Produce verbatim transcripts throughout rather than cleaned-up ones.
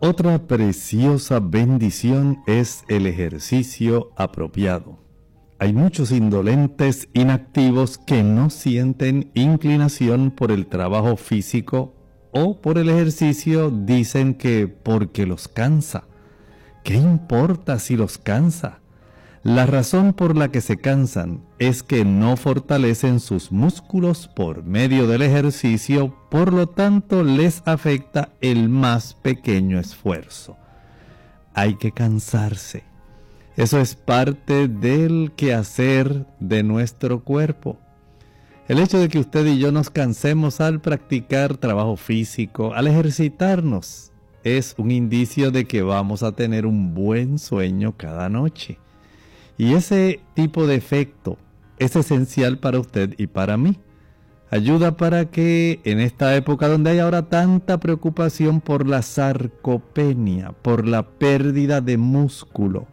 Otra preciosa bendición es el ejercicio apropiado. Hay muchos indolentes inactivos que no sienten inclinación por el trabajo físico o por el ejercicio. Dicen que porque los cansa. ¿Qué importa si los cansa? La razón por la que se cansan es que no fortalecen sus músculos por medio del ejercicio, por lo tanto les afecta el más pequeño esfuerzo. Hay que cansarse. Eso es parte del quehacer de nuestro cuerpo. El hecho de que usted y yo nos cansemos al practicar trabajo físico, al ejercitarnos, es un indicio de que vamos a tener un buen sueño cada noche. Y ese tipo de efecto es esencial para usted y para mí. Ayuda para que en esta época donde hay ahora tanta preocupación por la sarcopenia, por la pérdida de músculo,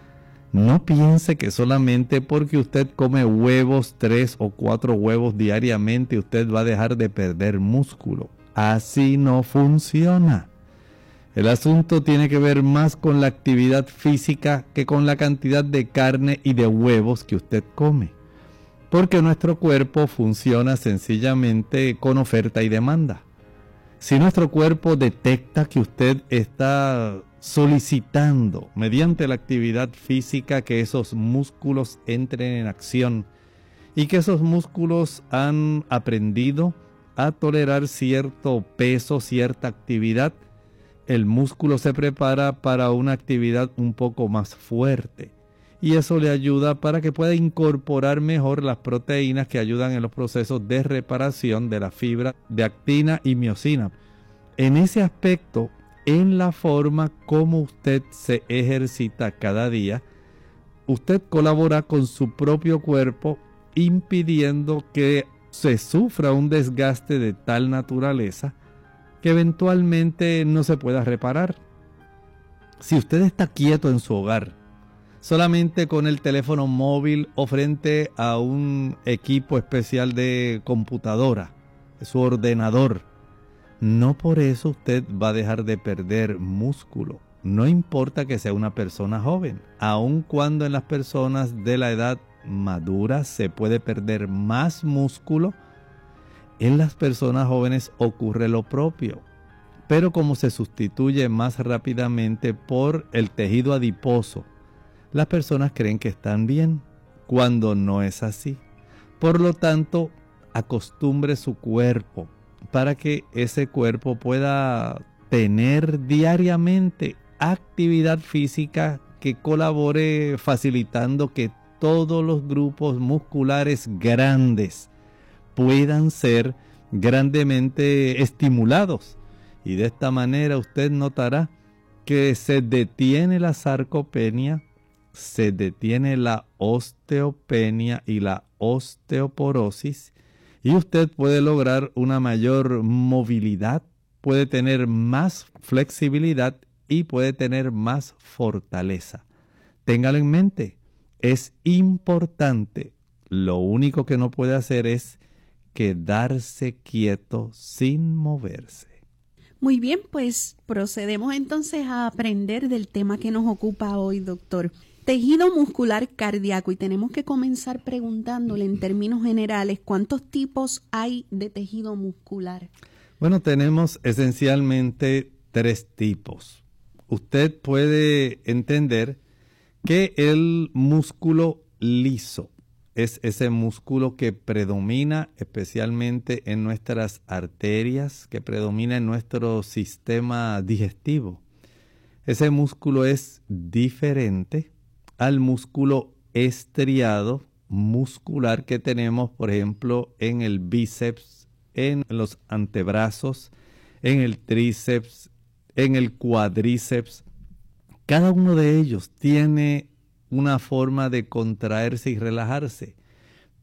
no piense que solamente porque usted come huevos, tres o cuatro huevos diariamente, usted va a dejar de perder músculo. Así no funciona. El asunto tiene que ver más con la actividad física que con la cantidad de carne y de huevos que usted come. Porque nuestro cuerpo funciona sencillamente con oferta y demanda. Si nuestro cuerpo detecta que usted está solicitando mediante la actividad física que esos músculos entren en acción y que esos músculos han aprendido a tolerar cierto peso, cierta actividad, el músculo se prepara para una actividad un poco más fuerte y eso le ayuda para que pueda incorporar mejor las proteínas que ayudan en los procesos de reparación de la fibra de actina y miosina. En ese aspecto, en la forma como usted se ejercita cada día, usted colabora con su propio cuerpo impidiendo que se sufra un desgaste de tal naturaleza que eventualmente no se pueda reparar. Si usted está quieto en su hogar, solamente con el teléfono móvil o frente a un equipo especial de computadora, su ordenador, no por eso usted va a dejar de perder músculo. No importa que sea una persona joven, aun cuando en las personas de la edad madura se puede perder más músculo, en las personas jóvenes ocurre lo propio, pero como se sustituye más rápidamente por el tejido adiposo, las personas creen que están bien, cuando no es así. Por lo tanto, acostumbre su cuerpo para que ese cuerpo pueda tener diariamente actividad física que colabore facilitando que todos los grupos musculares grandes puedan ser grandemente estimulados. Y de esta manera usted notará que se detiene la sarcopenia, se detiene la osteopenia y la osteoporosis, y usted puede lograr una mayor movilidad, puede tener más flexibilidad y puede tener más fortaleza. Téngalo en mente, es importante. Lo único que no puede hacer es quedarse quieto sin moverse. Muy bien, pues procedemos entonces a aprender del tema que nos ocupa hoy, doctor. Tejido muscular cardíaco, y tenemos que comenzar preguntándole en términos generales, ¿cuántos tipos hay de tejido muscular? Bueno, tenemos esencialmente tres tipos. Usted puede entender que el músculo liso es ese músculo que predomina especialmente en nuestras arterias, que predomina en nuestro sistema digestivo. Ese músculo es diferente al músculo estriado muscular que tenemos, por ejemplo, en el bíceps, en los antebrazos, en el tríceps, en el cuádriceps. Cada uno de ellos tiene una forma de contraerse y relajarse.